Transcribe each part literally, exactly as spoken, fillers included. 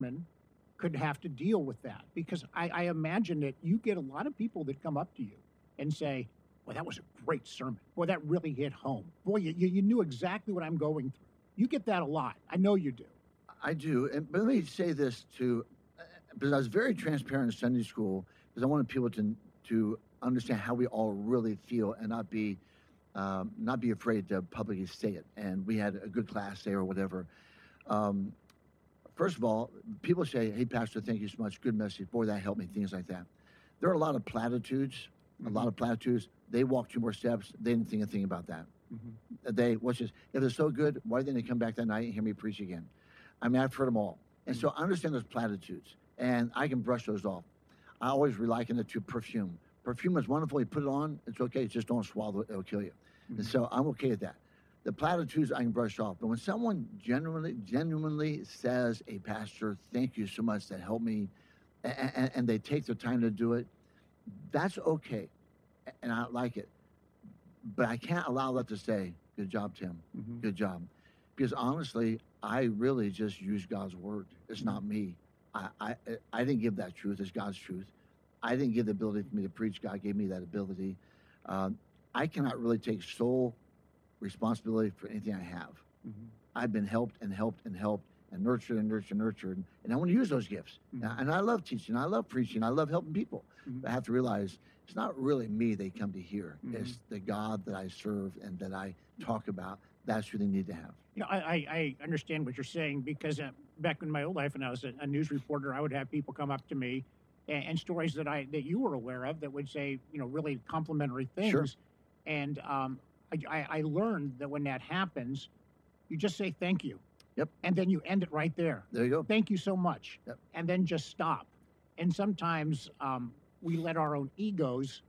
sermon could have to deal with that, because I, I imagine that you get a lot of people that come up to you and say, "Boy, that was a great sermon. Boy, that really hit home. Boy, you, you you knew exactly what I'm going through." You get that a lot. I know you do. I do. And but let me say this too, uh, because I was very transparent in Sunday school, because I wanted people to to understand how we all really feel and not be um, not be afraid to publicly say it. And we had a good class there or whatever. Um, first of all, people say, "Hey, Pastor, thank you so much. Good message. Boy, that helped me." Things like that. There are a lot of platitudes. Mm-hmm. A lot of platitudes. They walked two more steps. They didn't think a thing about that. Mm-hmm. They, what's just, if they're so good, why didn't they come back that night and hear me preach again? I mean, I've heard them all. And mm-hmm. so I understand those platitudes, and I can brush those off. I always liken it to perfume. Perfume is wonderful. You put it on, it's okay. Just don't swallow it. It'll kill you. Mm-hmm. And so I'm okay with that. The platitudes I can brush off. But when someone genuinely, genuinely says, "Hey, Pastor, thank you so much. That helped me," and, and, and they take their time to do it, that's okay. And I like it. But I can't allow that to say, "Good job, Tim. Mm-hmm. Good job." Because honestly, I really just use God's word. It's mm-hmm. not me. I, I I didn't give that truth. It's God's truth. I didn't give the ability for me to preach. God gave me that ability. Um, I cannot really take sole responsibility for anything I have. Mm-hmm. I've been helped and helped and helped and nurtured and nurtured and nurtured. And I want to use those gifts. Mm-hmm. And, and I love teaching. I love preaching. I love helping people. Mm-hmm. But I have to realize it's not really me they come to hear. Mm-hmm. It's the God that I serve and that I talk about. That's who they need to have. You know, I, I, I understand what you're saying, because uh, back in my old life when I was a, a news reporter, I would have people come up to me and, and stories that I that you were aware of that would say, you know, really complimentary things. Sure. And um, I, I, I learned that when that happens, you just say thank you. Yep. And then you end it right there. There you go. Thank you so much. Yep. And then just stop. And sometimes um, we let our own egos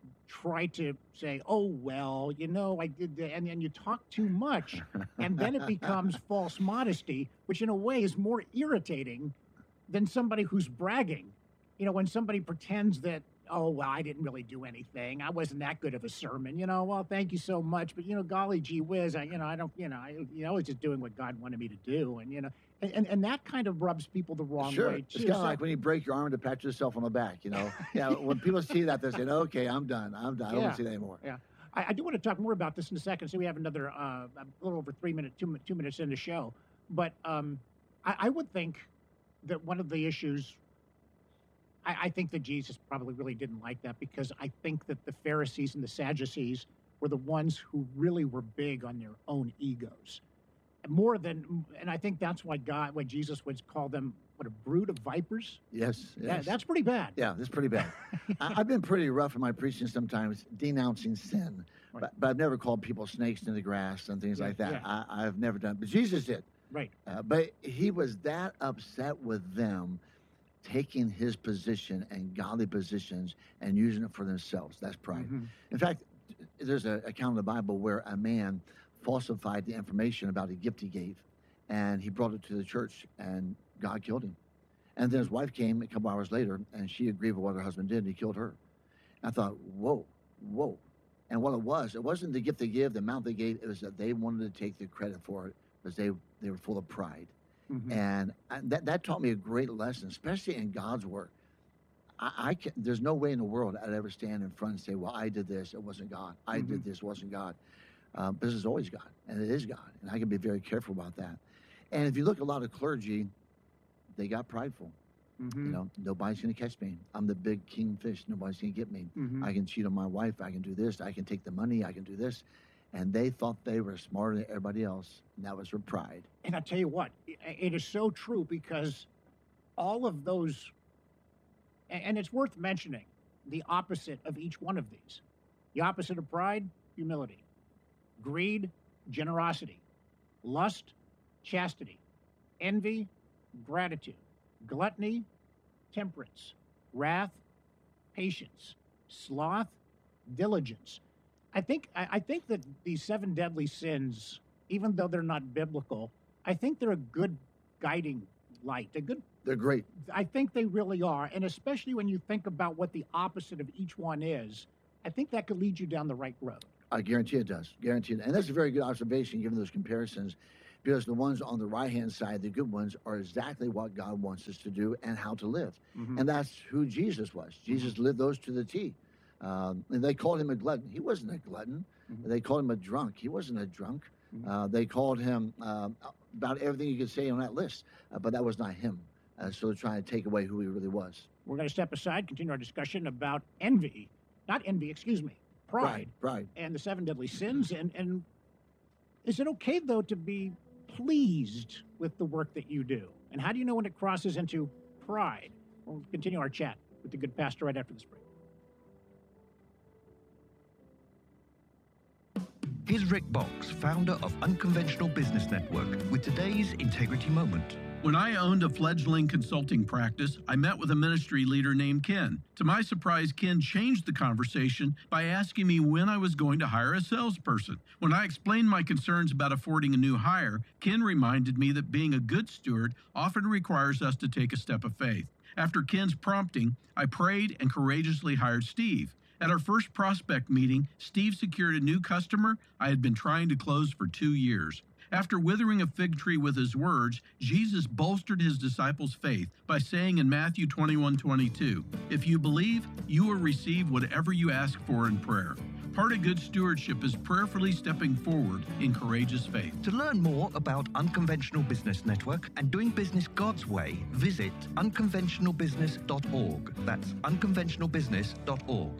try to say, "Oh, well, you know, I did that." And then you talk too much. And then it becomes false modesty, which in a way is more irritating than somebody who's bragging. You know, when somebody pretends that, "Oh, well, I didn't really do anything. I wasn't that good of a sermon. You know, well, thank you so much. But, you know, golly gee whiz, I, you know, I don't, you know, I, you know, I was just doing what God wanted me to do." And, you know, and, and, and that kind of rubs people the wrong sure. way, too. It's kind of so, like when you break your arm to pat yourself on the back, you know. Yeah, when people see that, they say, "Okay, I'm done. I'm done. I don't yeah, want to see that anymore." Yeah. I, I do want to talk more about this in a second. So we have another, uh, a little over three minutes, two, two minutes in the show. But um, I, I would think that one of the issues, I, I think that Jesus probably really didn't like that, because I think that the Pharisees and the Sadducees were the ones who really were big on their own egos. More than, and I think that's why God, why Jesus would call them, what, a brood of vipers? Yes, yes. That, that's pretty bad. Yeah, that's pretty bad. I, I've been pretty rough in my preaching sometimes, denouncing sin, right. but, but I've never called people snakes in the grass and things yeah, like that. Yeah. I, I've never done, but Jesus did. Right. Uh, but he was that upset with them taking his position and godly positions and using it for themselves. That's pride. Mm-hmm. In fact, there's an account in the Bible where a man falsified the information about a gift he gave, and he brought it to the church, and God killed him. And then his wife came a couple hours later, and she agreed with what her husband did, and he killed her. And I thought, whoa, whoa. And what it was, it wasn't the gift they gave, the amount they gave, it was that they wanted to take the credit for it because they, they were full of pride. Mm-hmm. And I, that, that taught me a great lesson, especially in God's work. I, I can, there's no way in the world I'd ever stand in front and say, "Well, I did this, it wasn't God. I mm-hmm. did this, it wasn't God." Um, this is always God, and it is God, and I can be very careful about that. And if you look at a lot of clergy, they got prideful. Mm-hmm. You know, nobody's going to catch me. I'm the big kingfish. Nobody's going to get me. Mm-hmm. I can cheat on my wife. I can do this. I can take the money. I can do this. And they thought they were smarter than everybody else, and that was their pride. And I'll tell you what, it is so true, because all of those, and it's worth mentioning, the opposite of each one of these. The opposite of pride, humility. Greed, generosity. Lust, chastity. Envy, gratitude. Gluttony, temperance. Wrath, patience. Sloth, diligence. I think I, I think that these seven deadly sins, even though they're not biblical, I think they're a good guiding light. A good. They're great. I think they really are, and especially when you think about what the opposite of each one is, I think that could lead you down the right road. I guarantee it does. Guarantee it. And that's a very good observation, given those comparisons, because the ones on the right-hand side, the good ones, are exactly what God wants us to do and how to live. Mm-hmm. And that's who Jesus was. Jesus Mm-hmm. lived those to the T. Um, and they called him a glutton. He wasn't a glutton. Mm-hmm. They called him a drunk. He wasn't a drunk. Mm-hmm. Uh, they called him uh, about everything you could say on that list, uh, but that was not him. Uh, so they're trying to take away who he really was. We're going to step aside, continue our discussion about envy, not envy, excuse me, pride, Pride, pride. and the seven deadly sins. And, and is it okay, though, to be pleased with the work that you do? And how do you know when it crosses into pride? We'll continue our chat with the good pastor right after this break. Here's Rick Box, founder of Unconventional Business Network, with today's Integrity Moment. When I owned a fledgling consulting practice, I met with a ministry leader named Ken. To my surprise, Ken changed the conversation by asking me when I was going to hire a salesperson. When I explained my concerns about affording a new hire, Ken reminded me that being a good steward often requires us to take a step of faith. After Ken's prompting, I prayed and courageously hired Steve. At our first prospect meeting, Steve secured a new customer I had been trying to close for two years. After withering a fig tree with his words, Jesus bolstered his disciples' faith by saying in Matthew twenty-one twenty-two, "If you believe, you will receive whatever you ask for in prayer." Part of good stewardship is prayerfully stepping forward in courageous faith. To learn more about Unconventional Business Network and doing business God's way, visit unconventional business dot org. That's unconventional business dot org.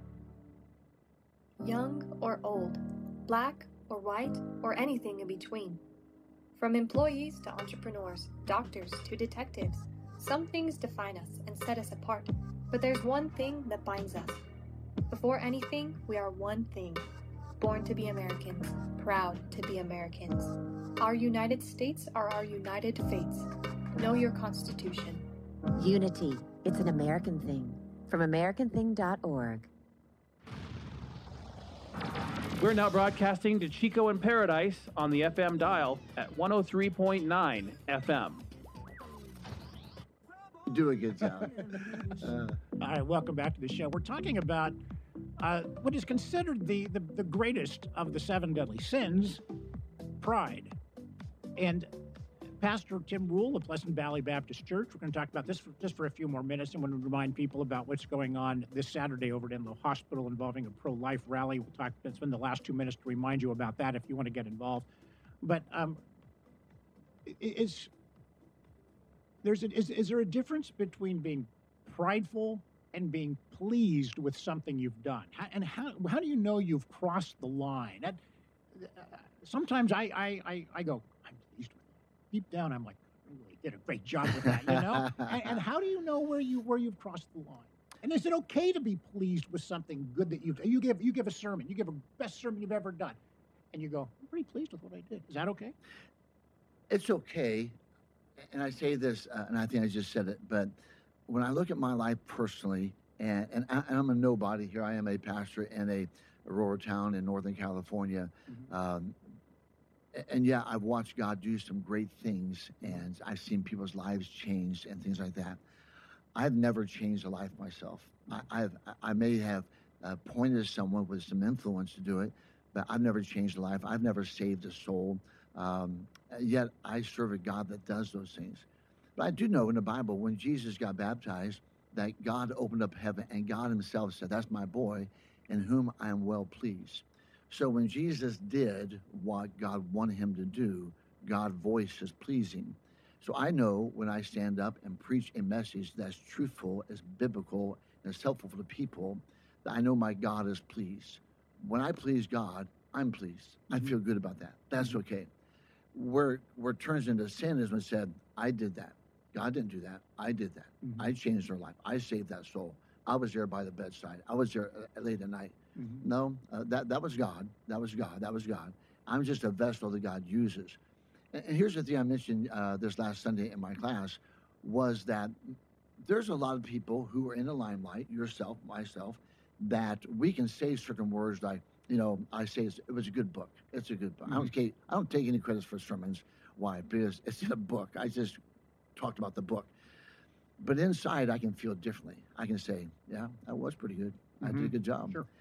Young or old, black or white, or anything in between. From employees to entrepreneurs, doctors to detectives, some things define us and set us apart, but there's one thing that binds us. Before anything, we are one thing. Born to be Americans, proud to be Americans. Our United States are our united fates. Know your Constitution. Unity. It's an American thing. From american thing dot org. We're now broadcasting to Chico in Paradise on the F M dial at one oh three point nine F M. Do a good job. uh, All right, welcome back to the show. We're talking about uh, what is considered the, the, the greatest of the seven deadly sins, pride. And Pastor Tim Rule of Pleasant Valley Baptist Church, we're going to talk about this for, just for a few more minutes, and want to remind people about what's going on this Saturday over at Enloe Hospital involving a pro-life rally. We'll talk, spend the last two minutes to remind you about that if you want to get involved. But um, is, there's a, is, is there a difference between being prideful and being pleased with something you've done? How, and how, how do you know you've crossed the line? That, uh, sometimes I, I, I, I go, I'm pleased with it. Deep down, I'm like, I really did a great job with that, you know? and, and how do you know where you where you've crossed the line? And is it okay to be pleased with something good that you've you give you give a sermon, you give a best sermon you've ever done, and you go, I'm pretty pleased with what I did. Is that okay? It's okay. And I say this, uh, and I think I just said it, but when I look at my life personally, and, and, I, and I'm a nobody, here I am a pastor in a, a rural town in Northern California. Mm-hmm. Um, and yeah, I've watched God do some great things, and I've seen people's lives changed and things like that. I've never changed a life myself. I, I've, I may have uh, pointed someone with some influence to do it, but I've never changed a life. I've never saved a soul. Um, yet I serve a God that does those things. But I do know in the Bible, when Jesus got baptized, that God opened up heaven and God himself said, that's my boy in whom I am well pleased. So when Jesus did what God wanted him to do, God voiced his pleasing. So I know when I stand up and preach a message that's truthful, is biblical, and is helpful for the people, that I know my God is pleased. When I please God, I'm pleased. Mm-hmm. I feel good about that. That's mm-hmm. okay. Where where it turns into sin is when it said, I did that. God didn't do that. I did that. Mm-hmm. I changed their life. I saved that soul. I was there by the bedside. I was there uh, late at night. Mm-hmm. No, uh, that, that was God. That was God. That was God. I'm just a vessel that God uses. And, and here's the thing I mentioned uh, this last Sunday in my class was that there's a lot of people who are in the limelight, yourself, myself, that we can say certain words like, you know, I say it's, it was a good book. It's a good book. Mm-hmm. I don't take, I don't take any credit for sermons. Why? Because it's in a book. I just talked about the book. But inside, I can feel differently. I can say, yeah, that was pretty good. Mm-hmm. I did a good job. Sure.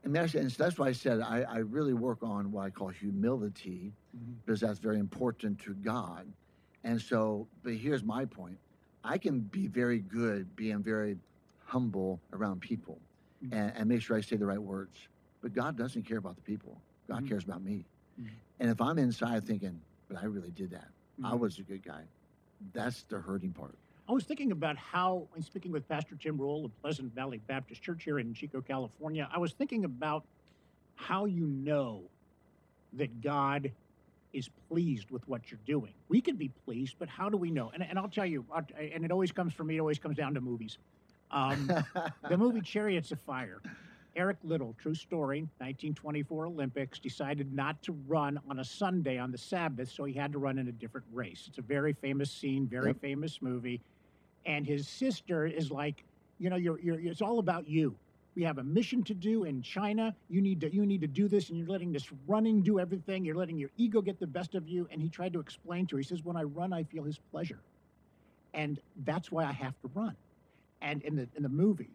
And that's, and so that's why I said I, I really work on what I call humility, Mhm. because that's very important to God. And so, but here's my point. I can be very good being very humble around people Mhm. and, and make sure I say the right words. But God doesn't care about the people. God Mhm. cares about me. Mhm. And if I'm inside thinking, but I really did that. I Mhm. was a good guy. That's the hurting part. I was thinking about how, in speaking with Pastor Tim Rule of Pleasant Valley Baptist Church here in Chico, California, I was thinking about how you know that God is pleased with what you're doing. We can be pleased, but how do we know? And, and I'll tell you, I'll, and it always comes for me, it always comes down to movies. Um, the movie Chariots of Fire. Eric Little, true story, nineteen twenty-four Olympics, decided not to run on a Sunday on the Sabbath, so he had to run in a different race. It's a very famous scene, very Yep. famous movie. And his sister is like, you know, you're, you're, it's all about you. We have a mission to do in China. You need to, you need to do this, and you're letting this running do everything. You're letting your ego get the best of you. And he tried to explain to her. He says, when I run, I feel his pleasure, and that's why I have to run. And in the in the movie,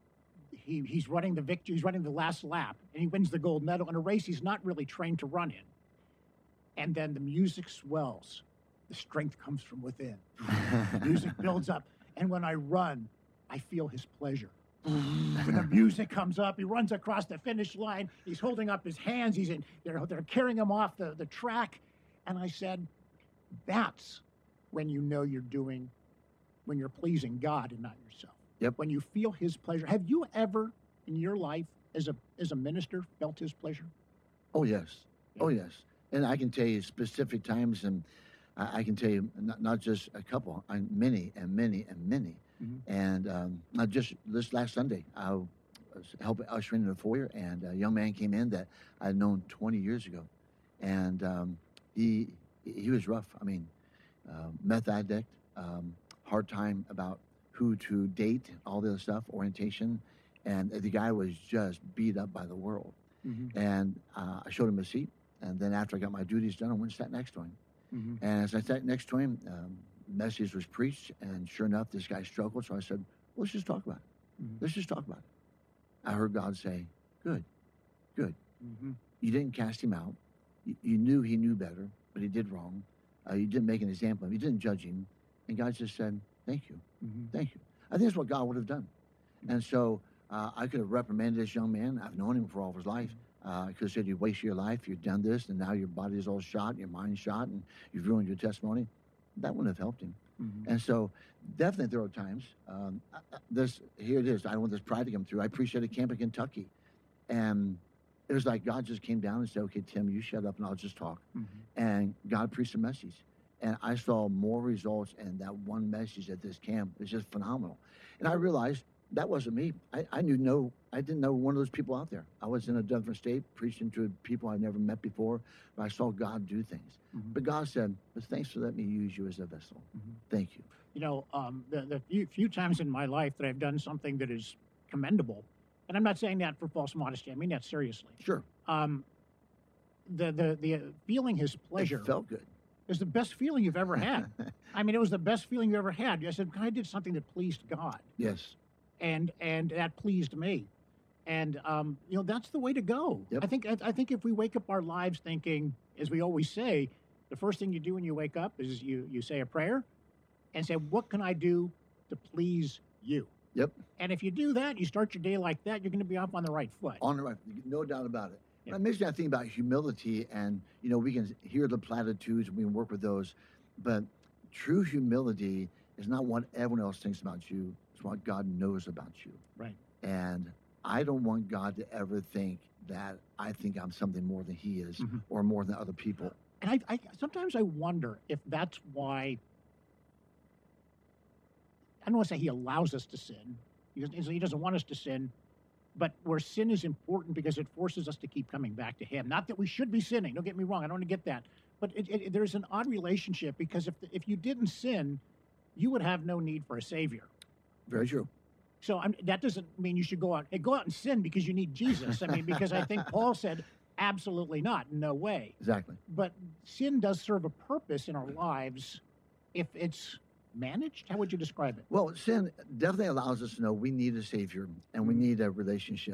he he's running the victory. He's running the last lap, and he wins the gold medal in a race he's not really trained to run in. And then the music swells. The strength comes from within. The music builds up. And when I run, I feel his pleasure. When the music comes up, he runs across the finish line. He's holding up his hands. He's in, they're, they're carrying him off the, the track. And I said, that's when you know you're doing, when you're pleasing God and not yourself. Yep. When you feel his pleasure. Have you ever in your life as a, as a minister felt his pleasure? Oh, yes. Yeah. Oh, yes. And I can tell you specific times, and I, I can tell you not, not just a couple, I, many and many and many. Mhm. And um, I just this last Sunday, I was helping ushering in the foyer, and a young man came in that I'd known twenty years ago, and um, he he was rough. I mean, uh, meth addict, um, hard time about who to date, all the other stuff, orientation, and the guy was just beat up by the world. Mm-hmm. And uh, I showed him a seat, and then after I got my duties done, I went and sat next to him. Mm-hmm. And as I sat next to him, um, message was preached, and sure enough, this guy struggled. So I said, let's just talk about it. Mhm. Let's just talk about it. I heard God say, good, good. Mm-hmm. You didn't cast him out. You, you knew he knew better, but he did wrong. Uh, you didn't make an example of him. You didn't judge him. And God just said, thank you, Mm-hmm. thank you. I think that's what God would have done. And so uh, I could have reprimanded this young man. I've known him for all of his life. Uh, I could have said, you wasted your life, you've done this, and now your body's all shot, your mind's shot, and you've ruined your testimony. That wouldn't have helped him. Mm-hmm. And so, definitely there are times. Um, I- I- this here it is. I don't want this pride to come through. I preached at a camp in Kentucky, and it was like God just came down and said, "Okay, Tim, you shut up and I'll just talk." Mm-hmm. And God preached a message, and I saw more results in that one message at this camp. It's just phenomenal. And I realized that wasn't me. I, I knew no. I didn't know one of those people out there. I was in a different state preaching to people I'd never met before, but I saw God do things. Mhm. But God said, "But thanks for letting me use you as a vessel. Mhm. Thank you." You know, um, the, the few, few times in my life that I've done something that is commendable, and I'm not saying that for false modesty, I mean that seriously. Sure. Um, the, the, the uh, feeling his pleasure It felt good. is the best feeling you've ever had. I mean, it was the best feeling you ever had. I said, I did something that pleased God, Yes. and and that pleased me. And, um, you know, that's the way to go. Yep. I think I, I think if we wake up our lives thinking, as we always say, the first thing you do when you wake up is you, you say a prayer and say, what can I do to please you? Yep. And if you do that, you start your day like that, you're going to be off on the right foot. On the right, no doubt about it. Yeah. It makes me think about humility, and you know, we can hear the platitudes, we can work with those, but true humility is not what everyone else thinks about you. It's what God knows about you. Right. And I don't want God to ever think that I think I'm something more than He is, Mhm. or more than other people. And I, I sometimes I wonder if that's why, I don't want to say he allows us to sin, because he doesn't want us to sin, but where sin is important because it forces us to keep coming back to him. Not that we should be sinning, don't get me wrong, I don't want to get that. But it, it, there's an odd relationship, because if, if you didn't sin, you would have no need for a savior. Very true. So I'm, that doesn't mean you should go out, go out and sin because you need Jesus. I mean, because I think Paul said, absolutely not, no way. Exactly. But sin does serve a purpose in our lives if it's managed. How would you describe it? Well, sin definitely allows us to know we need a Savior and we Mhm. need a relationship.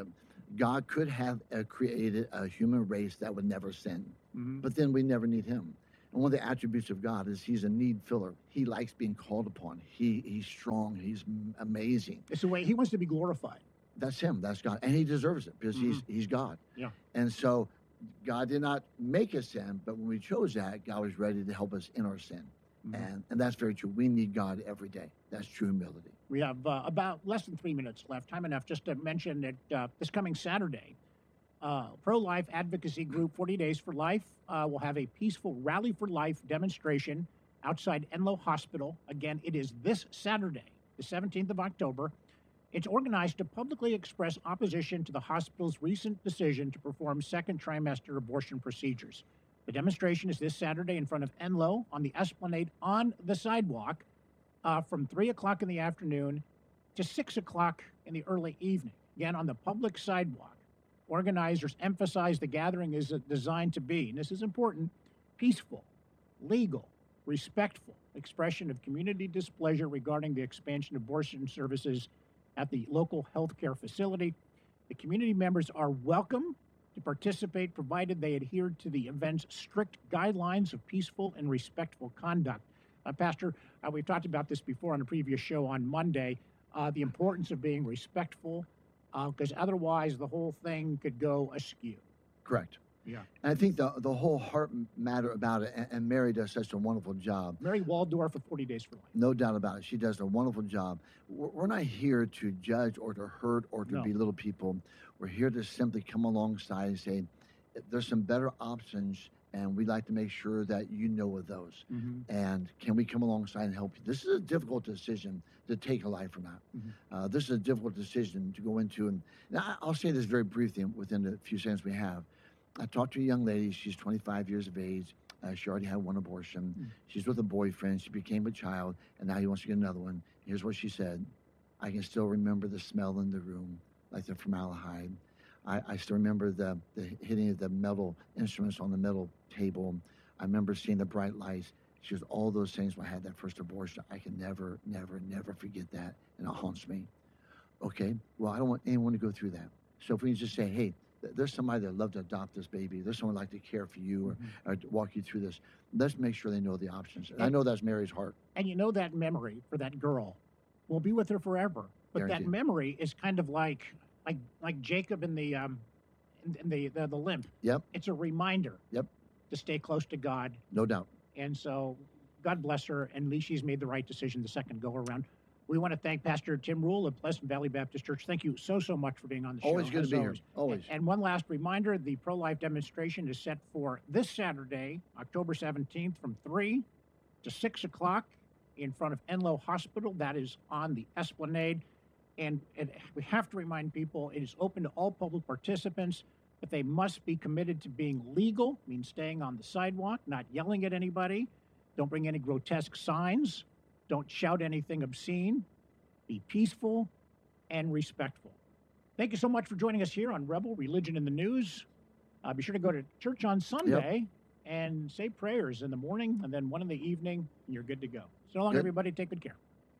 God could have uh, created a human race that would never sin, Mhm. but then we never need him. And one of the attributes of God is he's a need filler. He likes being called upon. He He's strong. He's m- amazing. It's the way he wants to be glorified. That's him. That's God. And he deserves it because he's he's God. Yeah. And so God did not make us sin, but when we chose that, God was ready to help us in our sin. Mhm. And and that's very true. We need God every day. That's true humility. We have uh, about less than three minutes left. Time enough just to mention that uh, this coming Saturday, uh, pro-life advocacy group forty Days for Life uh, will have a peaceful Rally for Life demonstration outside Enloe Hospital. Again, it is this Saturday, the seventeenth of October. It's organized to publicly express opposition to the hospital's recent decision to perform second trimester abortion procedures. The demonstration is this Saturday in front of Enloe on the Esplanade on the sidewalk uh, from three o'clock in the afternoon to six o'clock in the early evening. Again, on the public sidewalk. Organizers emphasize the gathering is designed to be, and this is important, peaceful, legal, respectful expression of community displeasure regarding the expansion of abortion services at the local healthcare facility. The community members are welcome to participate provided they adhere to the event's strict guidelines of peaceful and respectful conduct. Uh, Pastor, uh, we've talked about this before on a previous show on Monday, uh, the importance of being respectful, because uh, otherwise the whole thing could go askew. Correct. Yeah. And I think the the whole heart matter about it, and, and Mary does such a wonderful job. Mary Waldorf with forty Days for Life. No doubt about it. She does a wonderful job. We're, we're not here to judge or to hurt or to No. belittle people. We're here to simply come alongside and say, there's some better options, and we'd like to make sure that you know of those. Mm-hmm. And can we come alongside and help you? This is a difficult decision to take a life or not. Mm-hmm. Uh, this is a difficult decision to go into. And now I'll say this very briefly within the few seconds we have. I talked to a young lady. She's twenty-five years of age. Uh, she already had one abortion. Mm. She's with a boyfriend. She became a child, and now he wants to get another one. Here's what she said. I can still remember the smell in the room, like the formaldehyde. I, I still remember the, the hitting of the metal instruments on the metal table. I remember seeing the bright lights. She goes, all those things when I had that first abortion, I can never, never, never forget that, and it haunts me. Okay, well, I don't want anyone to go through that. So if we can just say, hey, th- there's somebody that'd love to adopt this baby. There's someone who'd like to care for you or, Mm-hmm. or to walk you through this. Let's make sure they know the options. And I know that's Mary's heart. And you know that memory for that girl will be with her forever. But Guaranteed. that memory is kind of like like like Jacob in the um in, in the, the the limp. Yep, It's a reminder. Yep. To stay close to God. no doubt. And so God bless her, and at least she's made the right decision the second go around. We want to thank Pastor Tim Rule of Pleasant Valley Baptist Church. Thank you so, so much for being on the show. Always good as to be here. Always. And, and one last reminder, the pro-life demonstration is set for this Saturday, October seventeenth, from three to six o'clock in front of Enloe Hospital. That is on the Esplanade. And it, we have to remind people it is open to all public participants, but they must be committed to being legal, means staying on the sidewalk, not yelling at anybody. Don't bring any grotesque signs. Don't shout anything obscene. Be peaceful and respectful. Thank you so much for joining us here on Rebel Religion in the News. Uh, be sure to go to church on Sunday and say prayers in the morning and then one in the evening, and you're good to go. So long, Good. everybody. Take good care.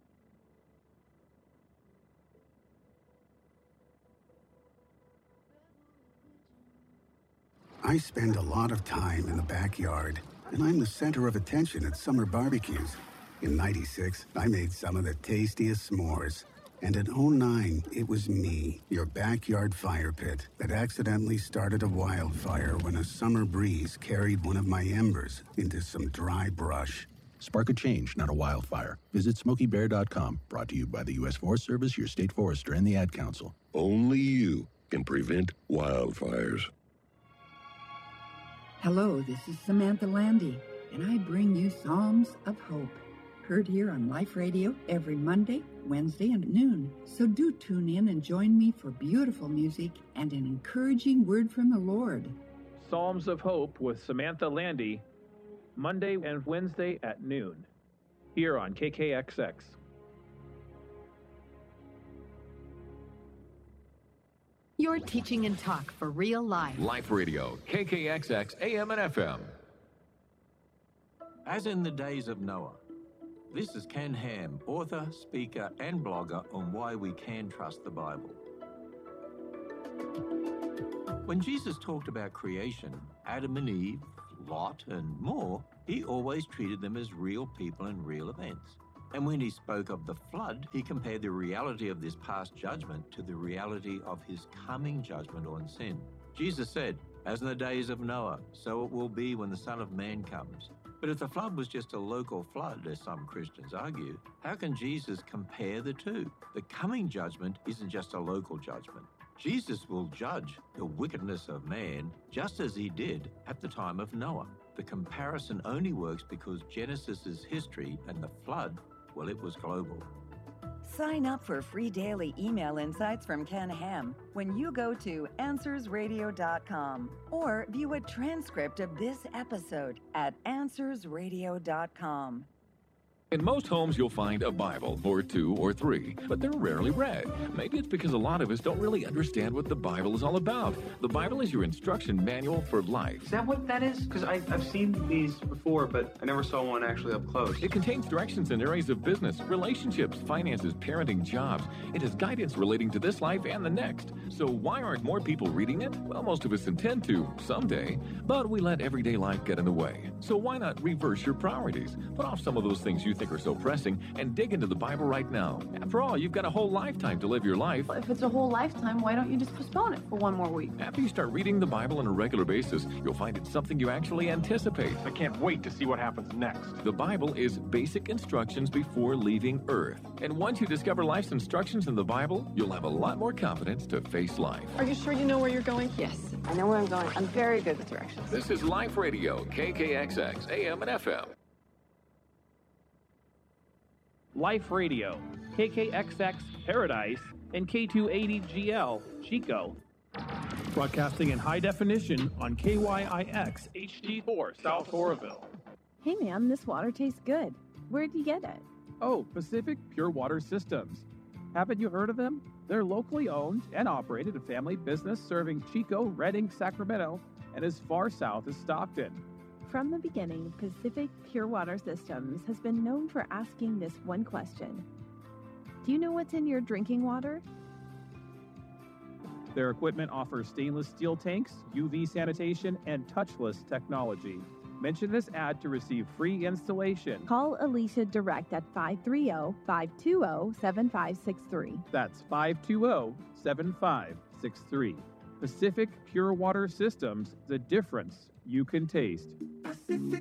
I spend a lot of time in the backyard, and I'm the center of attention at summer barbecues. In ninety-six, I made some of the tastiest s'mores. And in oh nine, it was me, your backyard fire pit, that accidentally started a wildfire when a summer breeze carried one of my embers into some dry brush. Spark a change, not a wildfire. Visit Smokey Bear dot com. Brought to you by the U S Forest Service, your state forester, and the Ad Council. Only you can prevent wildfires. Hello, this is Samantha Landy, and I bring you Psalms of Hope, heard here on Life Radio every Monday, Wednesday, and noon. So do tune in and join me for beautiful music and an encouraging word from the Lord. Psalms of Hope with Samantha Landy, Monday and Wednesday at noon, here on K K X X. You're teaching and talk for real life. Life Radio, K K X X, A M and F M. As in the days of Noah. This is Ken Ham, author, speaker, and blogger on why we can trust the Bible. When Jesus talked about creation, Adam and Eve, Lot, and more, he always treated them as real people and real events. And when he spoke of the flood, he compared the reality of this past judgment to the reality of his coming judgment on sin. Jesus said, "As in the days of Noah, so it will be when the Son of Man comes." But if the flood was just a local flood, as some Christians argue, how can Jesus compare the two? The coming judgment isn't just a local judgment. Jesus will judge the wickedness of man just as he did at the time of Noah. The comparison only works because Genesis is history and the flood, well, it was global. Sign up for free daily email insights from Ken Ham when you go to answers radio dot com or view a transcript of this episode at answers radio dot com. In most homes, you'll find a Bible, or two or three, but they're rarely read. Maybe it's because a lot of us don't really understand what the Bible is all about. The Bible is your instruction manual for life. Is that what that is? Because I've seen these before, but I never saw one actually up close. It contains directions in areas of business, relationships, finances, parenting, jobs. It has guidance relating to this life and the next. So why aren't more people reading it? Well, most of us intend to, someday, but we let everyday life get in the way. So why not reverse your priorities? Put off some of those things you think are so pressing and dig into the Bible right now. After all, you've got a whole lifetime to live your life. If it's a whole lifetime, why don't you just postpone it for one more week? After you start reading the Bible on a regular basis, you'll find it's something you actually anticipate. I can't wait to see what happens next. The Bible is basic instructions before leaving Earth. And once you discover life's instructions in the Bible, you'll have a lot more confidence to face life. Are you sure you know where you're going? Yes, I know where I'm going. I'm very good with directions. This is Life Radio, K K X X, A M and F M. Life Radio, K K X X Paradise, and K two eighty G L Chico. Broadcasting in high definition on K Y I X H D four South Oroville. Hey ma'am, this water tastes good. Where'd you get it? Oh, Pacific Pure Water Systems. Haven't you heard of them? They're locally owned and operated a family business serving Chico, Redding, Sacramento, and as far south as Stockton. From the beginning, Pacific Pure Water Systems has been known for asking this one question. Do you know what's in your drinking water? Their equipment offers stainless steel tanks, U V sanitation, and touchless technology. Mention this ad to receive free installation. Call Alicia direct at five three zero, five two zero, seven five six three. That's five two zero, seven five six three. Pacific Pure Water Systems, the difference you can taste. Pacific